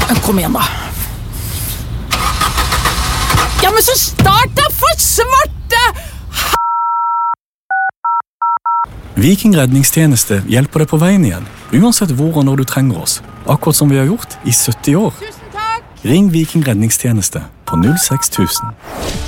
Kom igjen da. Ja, men så start da for svarte! Viking redningstjeneste hjelper deg på veien igjen, uansett hvor og når du trenger oss. Akkurat som vi har gjort i 70 år. Tusen takk! Ring Viking redningstjeneste på 06000.